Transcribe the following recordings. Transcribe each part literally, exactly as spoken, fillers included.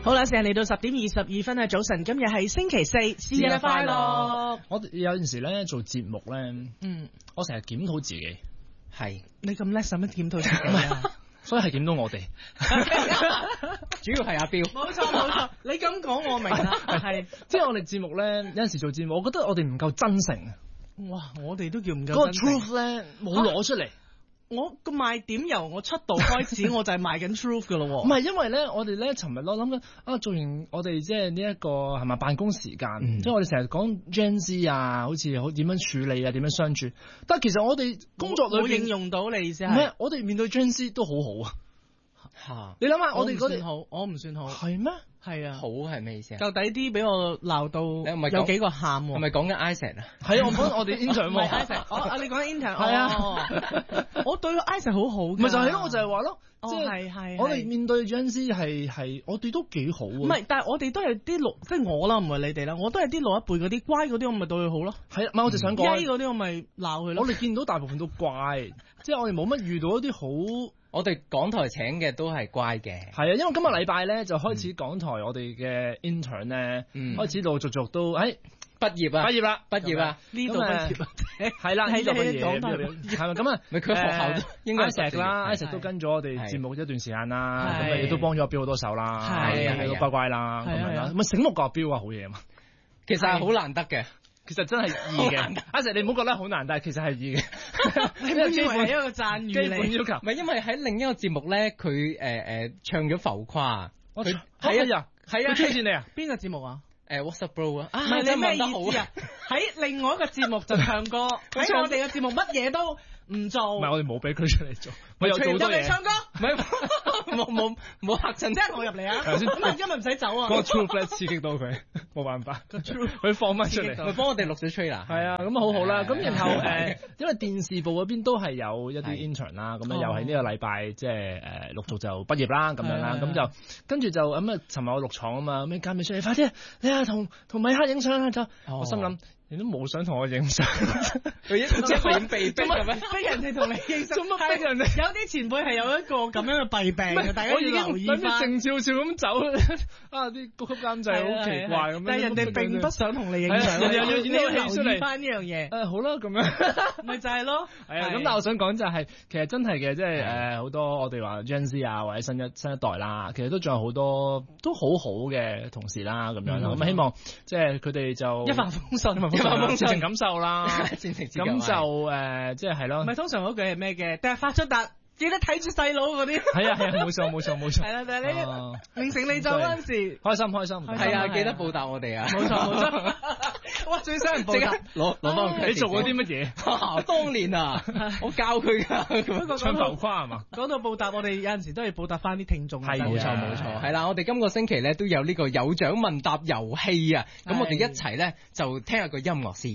好啦，成日嚟到十點二十二分啊！早晨，今日係星期四，節日快樂。 我有陣時咧做節目咧， 嗯， 我成日檢討自己， 係你咁叻，使乜檢討自己啊？ 所以係檢討我哋， 主要係阿彪。 冇錯冇錯，你咁講我明啦，係即係我哋節目咧，有陣時做節目，我覺得我哋唔夠真誠啊！ 哇，我哋都叫唔夠真誠。 嗰個 truth 咧冇攞出嚟。 我個賣點由我出道開始，我就係賣緊 truth 噶咯喎。 唔係因為咧，我哋咧尋日我諗緊啊，做完我哋即係呢一個係咪辦公時間，嗯、即係我哋成日講 Gen Z 啊，好似好點樣處理啊，點樣相處。但係其實我哋工作裏邊應用到你意思係？ 唔係，我哋面對 Gen Z 都好好啊。 嚇！ 你諗下，我哋嗰啲好，我唔算好。 係咩？ 係啊。 好係咩意思啊？ 夠底啲俾我鬧到有幾個喊喎。 係咪講緊 Isaac 啊？ 係啊，我講我哋 intern 喎。 Isaac，我啊你講緊 intern 係啊。 我對 Isaac 好好㗎。 咪就係咯，我就係話咯。 哦，係係。 我哋面對 Gen Z 係係，我哋都幾好啊。唔係，但係我哋都係啲老，即係我啦，唔係你哋啦。我都係啲老一輩嗰啲乖嗰啲，我咪對佢好咯。 係啊，唔係我就想講。 曳嗰啲我咪鬧佢咯。 我哋見到大部分都乖，即係我哋冇乜遇到一啲好。 我哋港台請嘅都係乖嘅。 係啊，因為今日禮拜咧就開始港台我哋嘅 intern 咧，嗯、開始陸陸續續都誒畢業啊， 畢業啦， 畢業啦， 呢度畢業係啦，呢度畢業， 港台係咪咁啊？ 咪佢學校都應該石啦，石都跟咗我哋節目一段時間啦，咁啊亦都幫咗阿彪好多手啦，係啊，都乖乖啦，咁樣啦，咪醒目個阿彪啊，好嘢啊嘛， 其實係好難得嘅。 其實真係易嘅，阿石你唔好覺得好難，但係其實係易嘅。 你唔以為係一個讚譽嚟？ 基本要求。 唔係因為喺另一個節目咧，佢誒誒唱咗浮誇。 佢係啊係啊， 佢推薦你啊？ 邊個節目啊？ 誒 What's Up Bro 啊？ 唔係你咩意思啊？喺另外一個節目就唱歌，喺我哋嘅節目乜嘢都唔做。 唔係我哋冇俾佢出嚟做，我有做多嘢。 入嚟唱歌， 唔係冇冇冇嚇親， 即係我入嚟啊！咁啊，今日唔使走啊！ 嗰個 truth 咧刺激到佢，冇辦法。佢放翻出嚟， 佢幫我哋錄咗吹啦。 係啊，咁好好啦。咁然後誒，因為電視部嗰邊都係有一啲 intern 啦，咁樣又係呢個禮拜即係誒陸續就畢業啦，咁樣啦，咁就跟住就咁啊，尋日我錄廠啊嘛，咁你介咪出嚟，快啲你啊同同米克影相啊就，我心諗。你都冇想同我影相， 佢一即係點被逼嘅咩？ 逼人哋同你影相， 做乜逼人哋？ 有啲前輩係有一個咁樣嘅弊病嘅，大家要留意翻。 靜悄悄咁走，啊啲高級監製好奇怪咁樣。 但係人哋並不想同你影相，你要留意翻呢樣嘢。 誒好啦，咁樣咪就係咯。 係啊，咁但係我想講就係，其實真係嘅，即係誒好多我哋話 Gen Z 啊，或者新一新一代啦，其實都仲有好多都好好嘅同事啦，咁樣咁希望即係佢哋就一帆風順。 盡情感受啦， 盡情咁就誒，即係係咯。 唔係通常嗰句係咩嘅？但係發出達，記得睇住細佬嗰啲。係啊係啊，冇錯冇錯冇錯。 係啦，但係你凌晨你走嗰陣時， 開心開心。 係啊，記得報答我哋啊。 冇錯冇錯。哇，最想人報答， 攞攞翻你做過啲乜嘢？ 當年啊，我教佢㗎。 唱浮誇係嘛？ 講到報答，我哋有陣時都係報答翻啲聽眾。 係冇錯冇錯。係啦，我哋今個星期咧都有呢個有獎問答遊戲啊。咁我哋一齊咧就聽下個音樂先。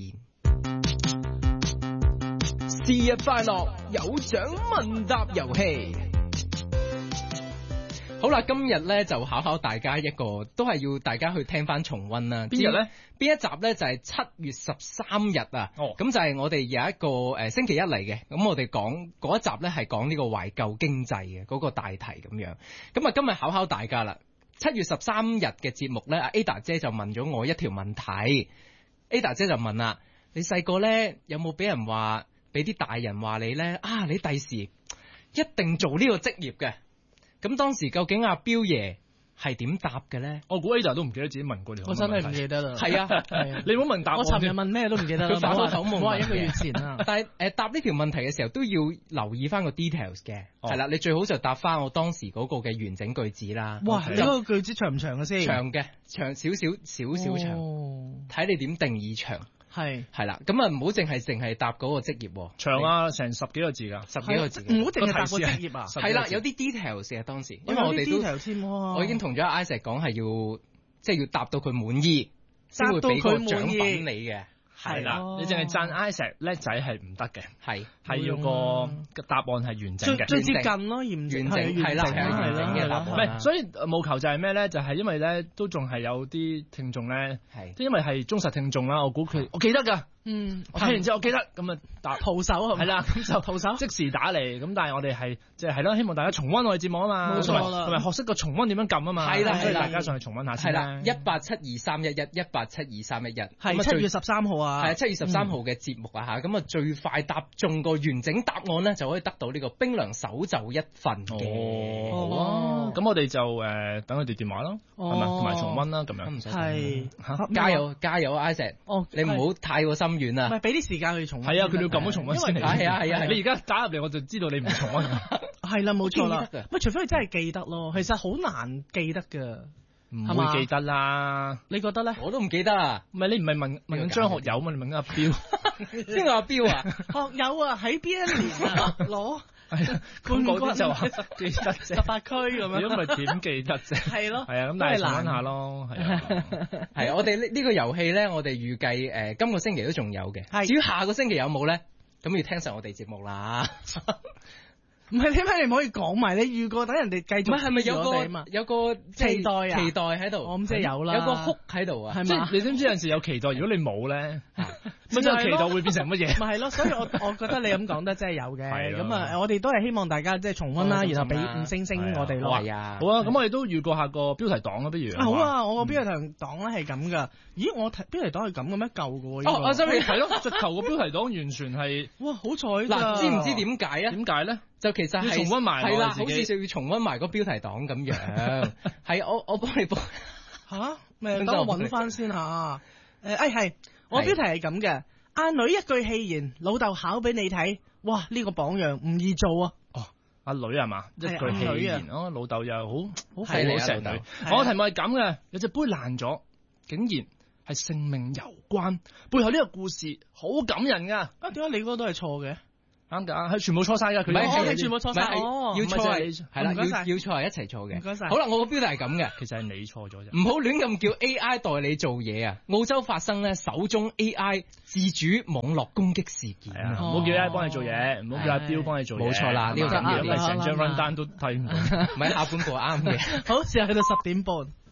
節日快樂，有獎問答遊戲。好啦，今日咧就考考大家一個，都係要大家去聽翻重溫啦。 邊日咧？ 邊一集咧就係七月十三日啊。哦，咁就係我哋有一個誒、呃、星期一嚟嘅。咁我哋講嗰一集咧係講呢個懷舊經濟嘅嗰個大題咁樣。咁啊，今日考考大家啦。七月十三日嘅節目咧，阿 Ada 姐就問咗我一條問題。Ada 姐就問啦：你細個咧有冇俾人話，俾啲大人話你咧啊？你第時一定做呢個職業嘅？咁當時究竟阿彪爺係點答嘅咧？ 我估 Ada 都唔記得自己問過你。 我真係唔記得啦。 係啊，係啊， 你唔好問答我。 我尋日問咩都唔記得啦。 佢發咗口夢， 我話一個月前啊。 但係誒、呃、答呢條問題嘅時候都要留意翻個 details 嘅。係啦、哦，你最好就答翻我當時嗰個嘅完整句子啦。 哇，你嗰個句子長唔長嘅先？ 長嘅，長少少少少長，睇、哦、你點定義長。係係啦，咁啊唔好淨係淨係答嗰個職業，長啊成十幾個字噶，十幾個字，唔好淨係答個職業啊。係啦，有啲 details 嘅當時，因為我哋都，我已經同咗 Isaac 講係要，即係要答到佢滿意，先會俾個獎品你嘅。係啦，你淨係讚 Isaac 叻仔係唔得嘅，係係要個答案係完整嘅， 最接近咯，完整係啦，係完整嘅答案。 唔係，所以務求就係咩咧？就係因為咧都仲係有啲聽眾咧，即係因為係忠實聽眾啦，我估佢我記得㗎。嗯，我睇完之後我記得咁啊，打徒手係啦，咁就徒手即時打嚟。咁但係我哋係即係係咯，希望大家重溫我哋節目啊嘛，冇錯啦，同埋學識個重溫點樣撳啊嘛， 係啦， 所以大家上去重溫下先啦。 一八七二三一一一八七二三一一， 係七月十三號啊， 係七月十三號嘅節目啊嚇，咁啊最快答中個完整答案咧，就可以得到呢個冰涼手袖一份嘅。 哦，咁我哋就誒等佢哋電話咯，係咪？同埋重溫啦，咁樣。 係， 加油加油啊，Isaac！哦，你唔好太過心軟啊。 唔係，俾啲時間佢重溫。 係啊，佢哋要撳咗重溫先嚟。 係啊係啊， 你而家打入嚟我就知道你唔重溫。 係啦，冇錯啦。乜除非佢真係記得咯，其實好難記得㗎。 唔會記得啦， 你覺得咧？ 我都唔記得啊。 唔係你唔係問問緊張學友嘛？你問緊阿彪。 邊個阿彪啊？ 學友啊，喺邊一年啊攞？ 係啊，咁嗰啲就話記得啫， 十八區咁樣。 如果唔係點記得啫？係咯，係啊，咁但係重溫下咯，係啊， 係我哋呢呢個遊戲咧，我哋預計誒今個星期都仲有嘅。至於下個星期有冇咧？咁要聽實我哋節目啦。 唔係點解你唔可以講埋？你預過等人哋繼續。唔係係咪有個有個期待啊？ 期待喺度。 我咁即係有啦。 有個哭喺度啊， 係嘛？ 你知唔知有陣時有期待？如果你冇咧，咁就期待會變成乜嘢？ 咪係咯，所以我我覺得你咁講得真係有嘅。咁啊，我哋都係希望大家即係重溫啦，然後俾五星星我哋咯。 係啊， 好啊，咁我哋都預過下個標題黨啦，不如。 好啊，我個標題黨咧係咁噶。咦，我標題黨係咁嘅咩？舊嘅喎。 哦，我想你係咯，直頭個標題黨完全係。 哇，好彩嗱，知唔知點解啊？ 點解咧？ 就其實係重溫埋， 係啦，好似就要重溫埋個標題黨咁樣。係我我幫你幫吓咩？等我揾翻先吓。誒，誒係，我標題係咁嘅。阿女一句戲言，老豆考俾你睇。哇，呢個榜樣唔易做啊。 哦，阿女係嘛？一句戲言，哦，老豆又好好係你成女。我題目係咁嘅，有隻杯爛咗，竟然係性命攸關，背後呢個故事好感人噶。 啊，點解你嗰個都係錯嘅？ 啱㗎，係全部錯晒㗎。佢我係全部錯晒， 要錯係啦，要要錯係一齊錯嘅。 唔該晒。 好啦，我個標題係咁嘅， 其實係你錯咗啫。 唔好亂咁叫 A I 代你做嘢啊！澳洲發生咧首宗 A I 自主網絡攻擊事件啊！ 唔好叫 A I 幫你做嘢，唔好叫阿彪幫你做嘢。 冇錯啦，呢個緊要， 因為成張 run down 都睇唔到。 唔係下半部啱嘅。 好，時間去到十點半。